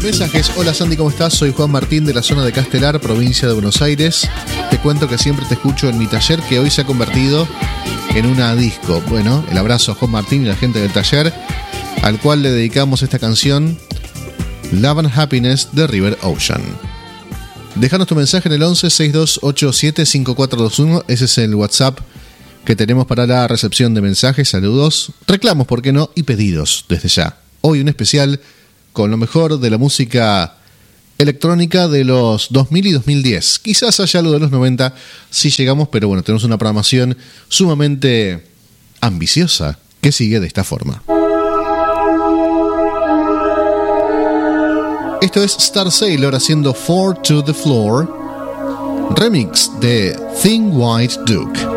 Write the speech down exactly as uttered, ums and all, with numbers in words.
Mensajes. Hola Sandy, ¿cómo estás? Soy Juan Martín de la zona de Castelar, provincia de Buenos Aires. Te cuento que siempre te escucho en mi taller, que hoy se ha convertido en una disco. Bueno, el abrazo a Juan Martín y la gente del taller, al cual le dedicamos esta canción Love and Happiness de River Ocean. Déjanos tu mensaje en el once sesenta y dos ochenta y siete cincuenta y cuatro veintiuno. Ese es el WhatsApp que tenemos para la recepción de mensajes, saludos, reclamos, ¿por qué no? Y pedidos desde ya. Hoy un especial con lo mejor de la música electrónica de los dos mil y dos mil diez. Quizás haya algo de los noventa si llegamos, pero bueno, tenemos una programación sumamente ambiciosa que sigue de esta forma. Esto es Star Sailor haciendo Four to the Floor, remix de Thin White Duke.